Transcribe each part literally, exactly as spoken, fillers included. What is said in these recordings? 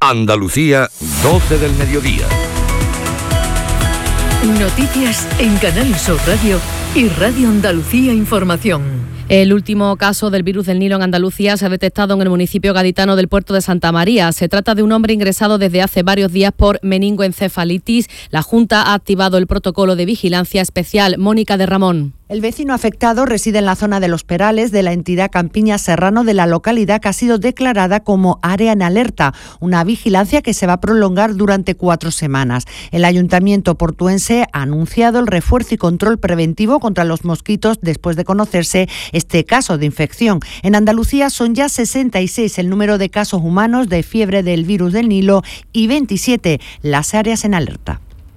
Andalucía, doce del mediodía. Noticias en Canal Sur Radio y Radio Andalucía Información. El último caso del virus del Nilo en Andalucía se ha detectado en el municipio gaditano del Puerto de Santa María. Se trata de un hombre ingresado desde hace varios días por meningoencefalitis. La Junta ha activado el protocolo de vigilancia especial. Mónica de Ramón. El vecino afectado reside en la zona de Los Perales de la entidad Campiña Serrano de la localidad, que ha sido declarada como área en alerta, una vigilancia que se va a prolongar durante cuatro semanas. El Ayuntamiento portuense ha anunciado el refuerzo y control preventivo contra los mosquitos después de conocerse este caso de infección. En Andalucía son ya sesenta y seis el número de casos humanos de fiebre del virus del Nilo y veintisiete las áreas en alerta.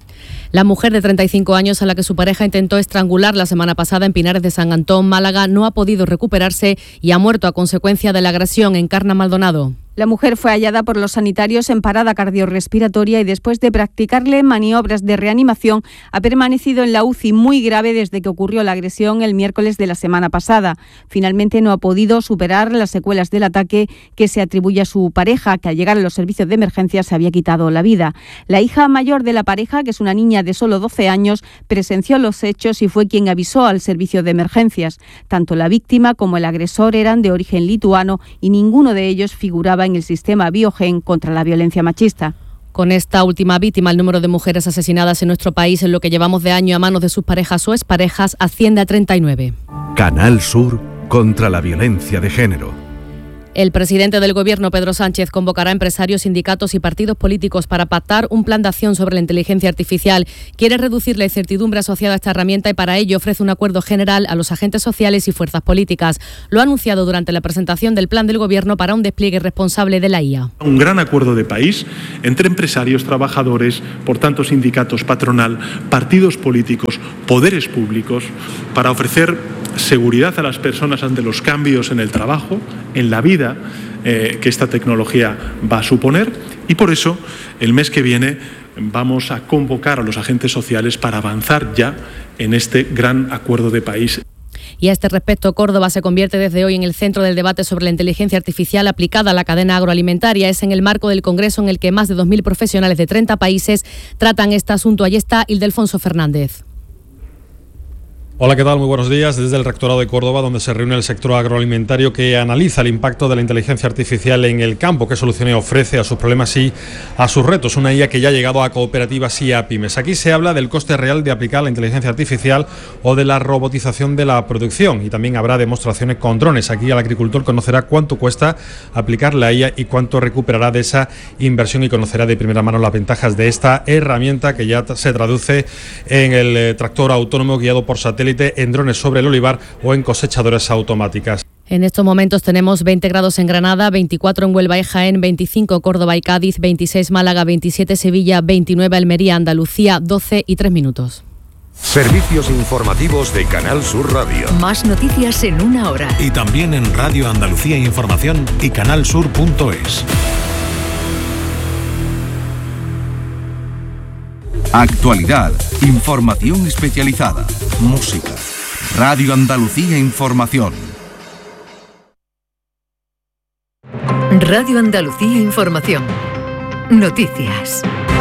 La mujer de treinta y cinco años a la que su pareja intentó estrangular la semana pasada en Pinares de San Antón, Málaga, no ha podido recuperarse y ha muerto a consecuencia de la agresión. Encarna Maldonado. La mujer fue hallada por los sanitarios en parada cardiorrespiratoria y después de practicarle maniobras de reanimación ha permanecido en la U C I muy grave desde que ocurrió la agresión el miércoles de la semana pasada. Finalmente no ha podido superar las secuelas del ataque que se atribuye a su pareja, que al llegar a los servicios de emergencia se había quitado la vida. La hija mayor de la pareja, que es una niña de solo doce años, presenció los hechos y fue quien avisó al servicio de emergencias. Tanto la víctima como el agresor eran de origen lituano y ninguno de ellos figuraba en el sistema Biogen contra la violencia machista. Con esta última víctima, el número de mujeres asesinadas en nuestro país en lo que llevamos de año a manos de sus parejas o exparejas asciende a treinta y nueve. Canal Sur contra la violencia de género. El presidente del Gobierno, Pedro Sánchez, convocará a empresarios, sindicatos y partidos políticos para pactar un plan de acción sobre la inteligencia artificial. Quiere reducir la incertidumbre asociada a esta herramienta y para ello ofrece un acuerdo general a los agentes sociales y fuerzas políticas. Lo ha anunciado durante la presentación del plan del Gobierno para un despliegue responsable de la I A. Un gran acuerdo de país entre empresarios, trabajadores, por tanto sindicatos, patronal, partidos políticos, poderes públicos, para ofrecer seguridad a las personas ante los cambios en el trabajo, en la vida eh, que esta tecnología va a suponer, y por eso el mes que viene vamos a convocar a los agentes sociales para avanzar ya en este gran acuerdo de país. Y a este respecto, Córdoba se convierte desde hoy en el centro del debate sobre la inteligencia artificial aplicada a la cadena agroalimentaria. Es en el marco del Congreso en el que más de dos mil profesionales de treinta países tratan este asunto. Allí está Ildefonso Fernández. Hola, ¿qué tal? Muy buenos días. Desde el Rectorado de Córdoba, donde se reúne el sector agroalimentario que analiza el impacto de la inteligencia artificial en el campo, qué soluciones ofrece a sus problemas y a sus retos. Una I A que ya ha llegado a cooperativas y a pymes. Aquí se habla del coste real de aplicar la inteligencia artificial o de la robotización de la producción, y también habrá demostraciones con drones. Aquí el agricultor conocerá cuánto cuesta aplicar la I A y cuánto recuperará de esa inversión, y conocerá de primera mano las ventajas de esta herramienta que ya se traduce en el tractor autónomo guiado por satélite, en drones sobre el olivar o en cosechadoras automáticas. En estos momentos tenemos veinte grados en Granada, veinticuatro en Huelva y Jaén, veinticinco Córdoba y Cádiz, veintiséis Málaga, veintisiete Sevilla, veintinueve Almería, Andalucía, doce y tres minutos. Servicios informativos de Canal Sur Radio. Más noticias en una hora. Y también en Radio Andalucía Información y canalsur punto es. Actualidad, información especializada, música. Radio Andalucía Información. Radio Andalucía Información. Noticias.